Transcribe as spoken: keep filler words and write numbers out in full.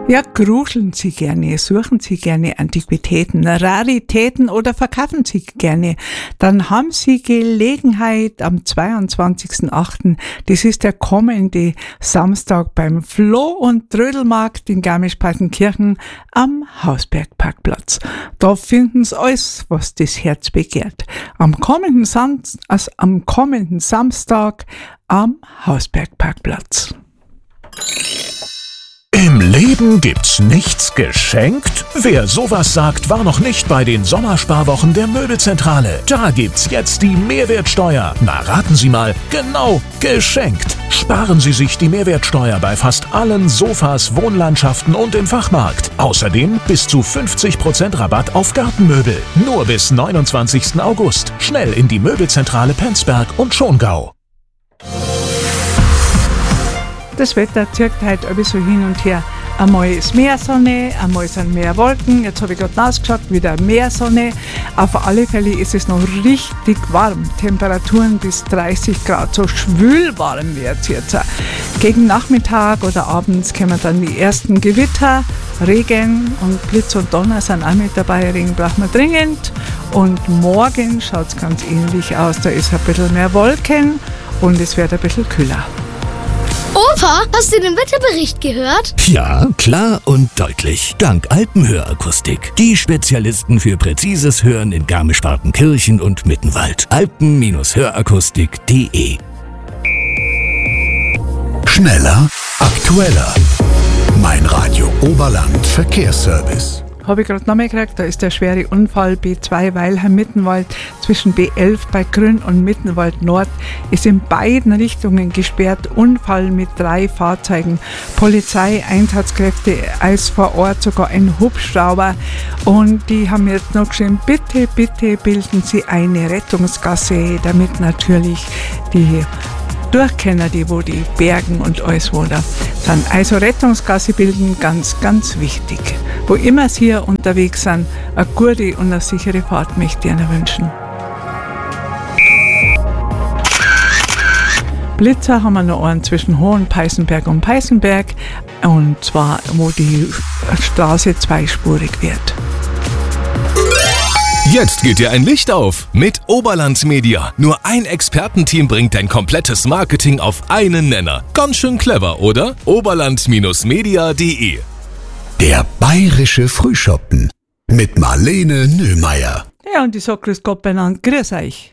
Ja, gruseln Sie gerne, suchen Sie gerne Antiquitäten, Raritäten oder verkaufen Sie gerne, dann haben Sie Gelegenheit am zweiundzwanzigsten achten Das ist der kommende Samstag beim Floh- und Trödelmarkt in Garmisch-Partenkirchen am Hausbergparkplatz. Da finden Sie alles, was das Herz begehrt. Am kommenden, Sam- also am kommenden Samstag am Hausbergparkplatz. Im Leben gibt's nichts geschenkt? Wer sowas sagt, war noch nicht bei den Sommersparwochen der Möbelzentrale. Da gibt's jetzt die Mehrwertsteuer. Na, raten Sie mal, genau, geschenkt. Sparen Sie sich die Mehrwertsteuer bei fast allen Sofas, Wohnlandschaften und im Fachmarkt. Außerdem bis zu fünfzig Prozent Rabatt auf Gartenmöbel. Nur bis neunundzwanzigsten August. Schnell in die Möbelzentrale Penzberg und Schongau. Das Wetter zirkt heute ein bisschen hin und her. Einmal ist mehr Sonne, einmal sind mehr Wolken. Jetzt habe ich gerade nachgeschaut, wieder mehr Sonne. Auf alle Fälle ist es noch richtig warm. Temperaturen bis dreißig Grad, so schwülwarm wird es jetzt. Gegen Nachmittag oder abends kommen dann die ersten Gewitter. Regen und Blitz und Donner sind auch mit dabei. Regen braucht man dringend. Und morgen schaut es ganz ähnlich aus. Da ist ein bisschen mehr Wolken und es wird ein bisschen kühler. Opa, hast du den Wetterbericht gehört? Ja, klar und deutlich. Dank Alpenhörakustik. Die Spezialisten für präzises Hören in Garmisch-Partenkirchen und Mittenwald. alpen Hörakustik punkt de. Schneller, aktueller. Mein Radio Oberland Verkehrsservice. Habe ich gerade nochmal gekriegt, da ist der schwere Unfall B zwei Weilheim-Mittenwald zwischen B elf bei Grün und Mittenwald Nord ist in beiden Richtungen gesperrt. Unfall mit drei Fahrzeugen, Polizei, Einsatzkräfte, als vor Ort sogar ein Hubschrauber und die haben jetzt noch geschrieben, bitte, bitte bilden Sie eine Rettungsgasse, damit natürlich die Durchkenner, die wo die Bergen und alles wo da sind. Also Rettungsgasse bilden, ganz, ganz wichtig. Wo immer Sie hier unterwegs sind, eine gute und eine sichere Fahrt möchte ich Ihnen wünschen. Blitzer haben wir noch einen zwischen Hohenpeißenberg und Peißenberg, und zwar wo die Straße zweispurig wird. Jetzt geht dir ein Licht auf mit Oberland Media. Nur ein Expertenteam bringt dein komplettes Marketing auf einen Nenner. Ganz schön clever, oder? oberland Media punkt de. Der bayerische Frühschoppen mit Marlene Nöhmeier. Ja, und ich sage grüß Gott beieinander, grüß euch.